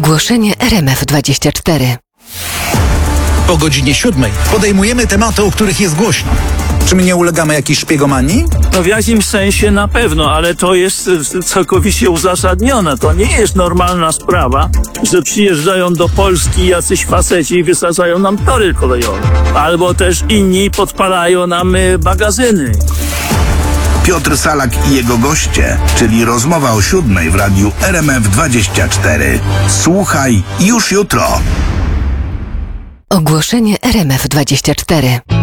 Ogłoszenie RMF24. Po godzinie 7 podejmujemy tematy, o których jest głośno. Czy my nie ulegamy jakiejś szpiegomanii? No w jakimś sensie na pewno, ale to jest całkowicie uzasadnione. To nie jest normalna sprawa, że przyjeżdżają do Polski jacyś faceci i wysadzają nam tory kolejowe. Albo też inni podpalają nam magazyny. Piotr Salak i jego goście, czyli rozmowa o 7 w radiu RMF24. Słuchaj już jutro. Ogłoszenie RMF24.